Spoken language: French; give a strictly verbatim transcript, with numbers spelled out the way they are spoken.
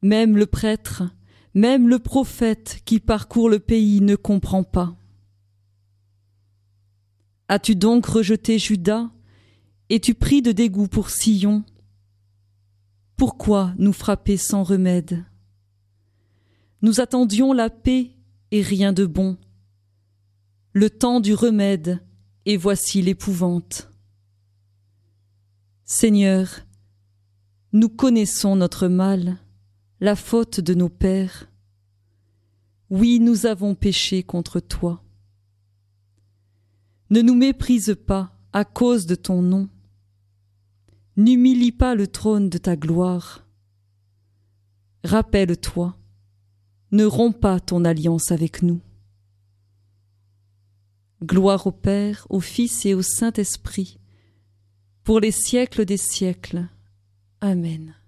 Même le prêtre, même le prophète qui parcourt le pays ne comprend pas. As-tu donc rejeté Juda, et tu pris de dégoût pour Sion? Pourquoi nous frapper sans remède? Nous attendions la paix et rien de bon, le temps du remède, et voici l'épouvante. Seigneur, nous connaissons notre mal, la faute de nos pères. Oui, nous avons péché contre toi. Ne nous méprise pas à cause de ton nom. N'humilie pas le trône de ta gloire. Rappelle-toi, ne romps pas ton alliance avec nous. Gloire au Père, au Fils et au Saint-Esprit, pour les siècles des siècles. Amen.